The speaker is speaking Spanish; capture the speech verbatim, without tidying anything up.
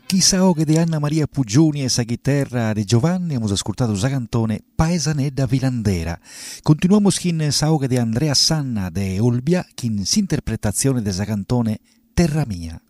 Chisaoghe di Anna Maria Puggioni e sa chitarra di Giovanni abbiamo ascoltato sa cantone Paesanedda Vilandera. Continuiamo con saoghe di Andrea Sanna de Olbia con interpretazione di sa cantone Terra Mia.